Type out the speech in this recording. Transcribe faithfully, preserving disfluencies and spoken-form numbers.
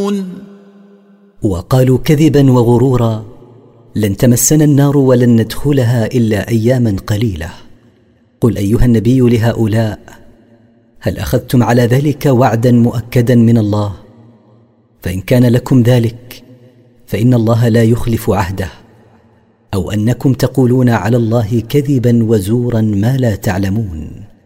وقالوا كذبا وغرورا: لن تمسنا النار ولن ندخلها إلا أياما قليلة. قل أيها النبي لهؤلاء: هل أخذتم على ذلك وعدا مؤكدا من الله؟ فإن كان لكم ذلك فإن الله لا يخلف عهده، أو أنكم تقولون على الله كذبا وزورا ما لا تعلمون.